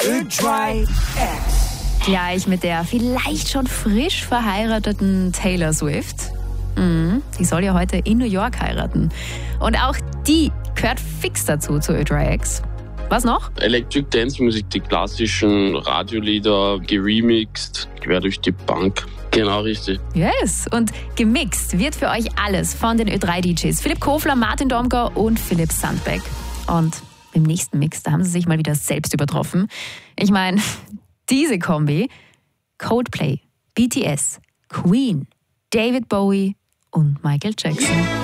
Gleich mit der vielleicht schon frisch verheirateten Taylor Swift. Die soll ja heute in New York heiraten. Und auch die gehört fix dazu zu Ö3X. Was noch? Electric Dance Music, die klassischen Radiolieder, geremixed, quer durch die Bank. Genau, richtig. Yes, und gemixt wird für euch alles von den Ö3-DJs Philipp Kofler, Martin Domgau und Philipp Sandbeck. Und im nächsten Mix, da haben sie sich mal wieder selbst übertroffen. Ich meine, diese Kombi: Coldplay, BTS, Queen, David Bowie und Michael Jackson.